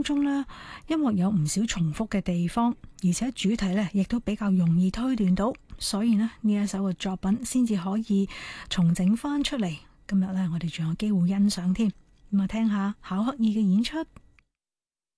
中呢，音樂有唔少重複嘅地方，而且主題呢亦都比較容易推斷到，所以呢一首嘅作品先至可以重整翻出嚟。今日呢，我哋仲有機會欣賞添，咁啊聽下巧克爾嘅演出。